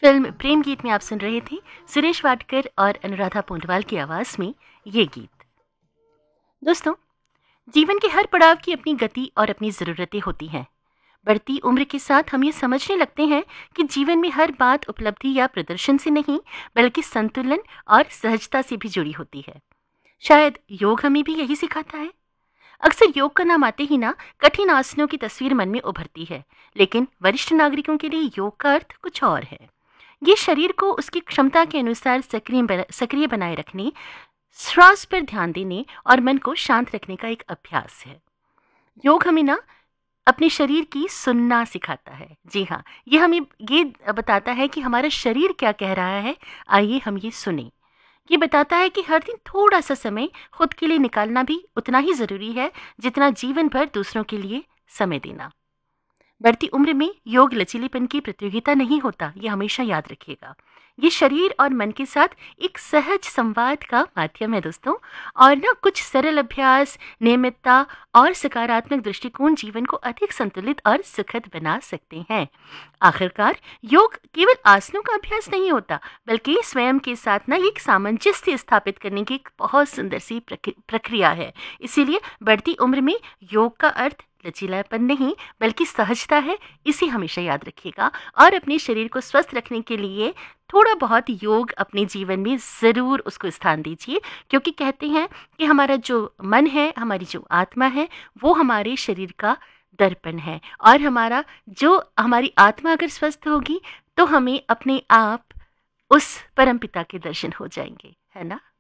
Film प्रेम गीत में आप सुन रहे थे सुरेश वाडकर और अनुराधा पोंडवाल की आवाज में ये गीत। दोस्तों, जीवन के हर पड़ाव की अपनी गति और अपनी जरूरतें होती हैं। बढ़ती उम्र के साथ हम ये समझने लगते हैं कि जीवन में हर बात उपलब्धि या प्रदर्शन से नहीं, बल्कि संतुलन और सहजता से भी जुड़ी होती है। शायद योग हमें भी यही सिखाता है। अक्सर योग का नाम आते ही ना कठिन आसनों की तस्वीर मन में उभरती है, लेकिन वरिष्ठ नागरिकों के लिए योग का अर्थ कुछ और है। ये शरीर को उसकी क्षमता के अनुसार सक्रिय बनाए रखने, श्वास पर ध्यान देने और मन को शांत रखने का एक अभ्यास है। योग हमें ना अपने शरीर की सुनना सिखाता है। जी हाँ, ये हमें ये बताता है कि हमारा शरीर क्या कह रहा है। आइए हम ये सुने। ये बताता है कि हर दिन थोड़ा सा समय खुद के लिए निकालना भी उतना ही जरूरी है जितना जीवन भर दूसरों के लिए समय देना। बढ़ती उम्र में योग लचीलेपन की प्रतियोगिता नहीं होता, ये हमेशा याद रखिएगा। ये शरीर और मन के साथ एक सहज संवाद का माध्यम है दोस्तों। और ना कुछ सरल अभ्यास, नियमितता और सकारात्मक दृष्टिकोण जीवन को अधिक संतुलित और सुखद बना सकते हैं। आखिरकार योग केवल आसनों का अभ्यास नहीं होता, बल्कि स्वयं के साथ ना एक सामंजस्य स्थापित करने की एक बहुत सुंदर सी प्रक्रिया है। इसीलिए बढ़ती उम्र में योग का अर्थ लचीलापन नहीं, बल्कि सहजता है। इसे हमेशा याद रखिएगा और अपने शरीर को स्वस्थ रखने के लिए थोड़ा बहुत योग अपने जीवन में ज़रूर उसको स्थान दीजिए, क्योंकि कहते हैं कि हमारा जो मन है, हमारी जो आत्मा है, वो हमारे शरीर का दर्पण है। और हमारी आत्मा अगर स्वस्थ होगी तो हमें अपने आप उस परमपिता के दर्शन हो जाएंगे, है ना।